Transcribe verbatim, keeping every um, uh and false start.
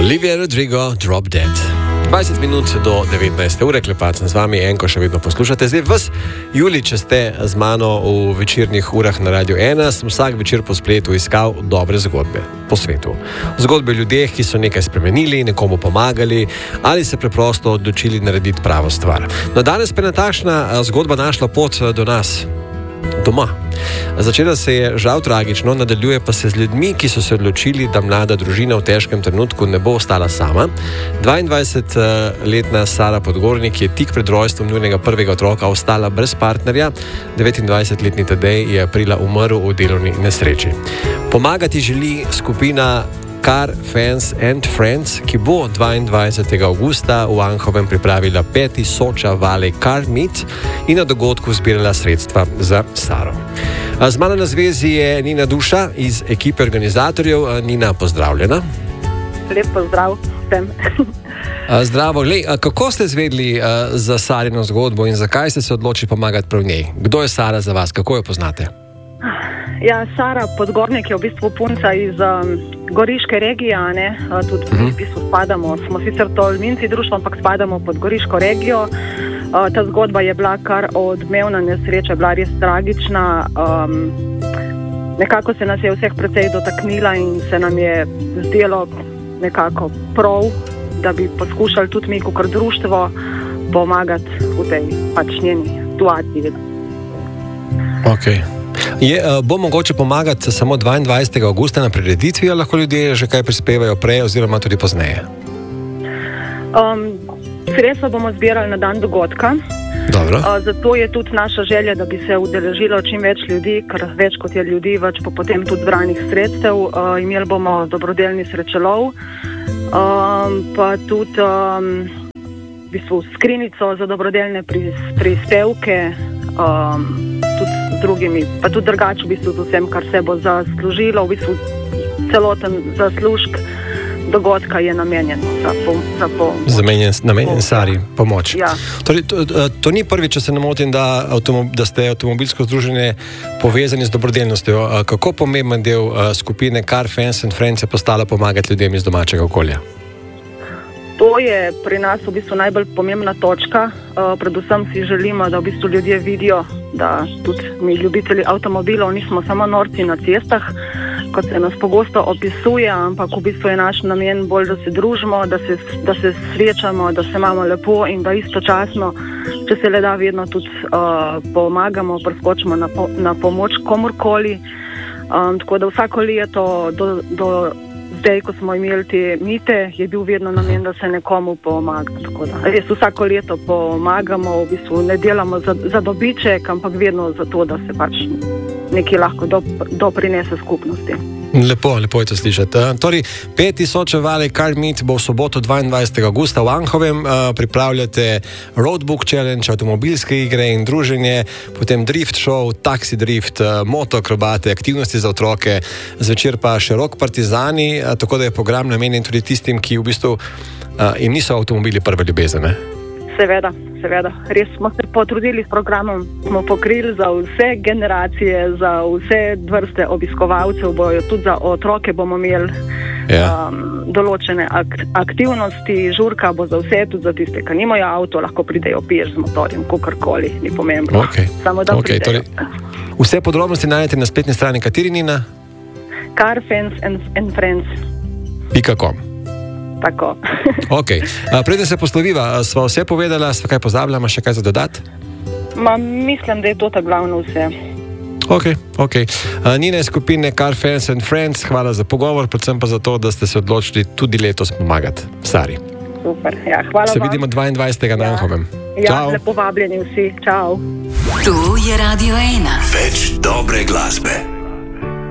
Olivia Rodrigo, Drop Dead. dvajset minut do devetnajste ure, klepat sem z vami, enko še vedno poslušate. Zdaj vas, Julij, če ste z mano v večernih urah na Radio ena, sem vsak večer po spletu iskal dobre zgodbe po svetu. Zgodbe o ljudeh, ki so nekaj spremenili, nekomu pomagali ali se preprosto odločili narediti pravo stvar. No, danes pa je takšna zgodba našla pot do nas, doma. Začela se je žal tragično, nadaljuje pa se z ljudmi, ki so se odločili, da mlada družina v težkem trenutku ne bo ostala sama. dvaindvajsetletna Sara Podgornik je tik pred rojstvom njunega prvega otroka ostala brez partnerja. devetindvajsetletni Tadej je aprila umrl v delovni nesreči. Pomagati želi skupina Car Fans and Friends, ki bo dvaindvajsetega avgusta v Anhovem pripravila peti Soča Valley Car Meet in na dogodku zbirala sredstva za Saro. Z mano na zvezi je Nina Duša iz ekipe organizatorjev. Nina, pozdravljena. Lep pozdrav vsem. Zdravo. Lej, kako ste izvedeli za Sarino zgodbo in zakaj ste se odločili pomagati prav njej? Kdo je Sara za vas? Kako jo poznate? Ja, Sara Podgornik je v bistvu punca iz um, Goriške regije, ne? Tudi uh-huh. v bistvu spadamo, smo sicer Tolminci društvo, ampak spadamo pod Goriško regijo. Uh, ta zgodba je bila kar odmevna nesreča, bila res tragična. Um, nekako se nas je vseh precej dotaknila in se nam je zdelo nekako prav, da bi poskušali tudi mi kot društvo pomagati v tej pač njeni situaciji. Okay. Je, bo mogoče pomagati samo dvaindvajsetega avgusta na prireditvi, ali lahko ljudje že kaj prispevajo prej oziroma tudi pozneje? Um, sredstva bomo zbirali na dan dogodka. Dobro. Uh, zato je tudi naša želja, da bi se udeležilo čim več ljudi, ker več kot je ljudi, več pa potem tudi zbranih sredstev. Uh, imeli bomo dobrodelni srečelov, um, pa tudi um, v bistvu skrinico za dobrodelne prispevke, um, drugimi, pa tudi drugače v bistvu z vsem, kar se bo zaslužilo. V bistvu celoten zaslužek dogodka je namenjen za, pom, za pomoč. Zamenjen, namenjen pom, Sari, pomoč. Ja. Torej, to, to ni prvič, če se ne motim, da, da ste avtomobilsko združenje povezani z dobrodelnostjo. Kako pomemben del skupine Car Fans and Friends je postala pomagati ljudem iz domačega okolja? To je pri nas v bistvu najbolj pomembna točka. Uh, predvsem si želimo, da v bistvu ljudje vidijo, da tudi mi ljubitelji avtomobilov nismo samo norci na cestah, kot se nas pogosto opisuje, ampak v bistvu je naš namen bolj, da se družimo, da se, da se srečamo, da se imamo lepo in da istočasno, če se le da, vedno tudi uh, pomagamo, preskočimo na, po, na pomoč komorkoli. Um, tako da vsako leto do, do zdaj, ko smo imeli te mite, je bil vedno namen, da se nekomu pomaga. Tako da res vsako leto pomagamo, v bistvu ne delamo za, za dobiček, ampak vedno za to, da se pač nekaj lahko doprinese skupnosti. Lepo, lepo je to slišati. Torej, peti Soča Valley Car Meet bo v soboto dvaindvajsetega avgusta v Anhovem. Pripravljate Roadbook Challenge, avtomobilske igre in druženje, potem drift show, taxi drift, motoakrobate, aktivnosti za otroke, zvečer pa še rock partizani, tako da je program namenjen tudi tistim, ki v bistvu jim niso avtomobili prve ljubezene. Seveda, seveda. Res smo se potrudili s programom, smo pokrili za vse generacije, za vse vrste obiskovalcev, bojo tudi za otroke bomo imeli ja. um, določene ak- aktivnosti, žurka bo za vse, tudi za tiste, ki nimajo avto, lahko pridejo peš z motorjem, kakorkoli, ni pomembno. Okay. Samo da okay, pridejo. Torej, vse podrobnosti najdete na spletni strani kateri, Nina? Car Fans and, and Friends. pika com. Tako. Ok. Preden se posloviva, sva vse povedala, sva kaj pozabljama, še kaj za dodati? Ma, mislim, da je to ta glavno vse. Ok, ok. Nina je skupine Car Fans and Friends, hvala za pogovor, predvsem pa za to, da ste se odločili tudi letos pomagati Sari. Super, ja, hvala se vam. Se vidimo dvaindvajsetega na Anhovem. Ja, lepo vabljeni vsi, čau. Tu je Radio ena. Več dobre glasbe.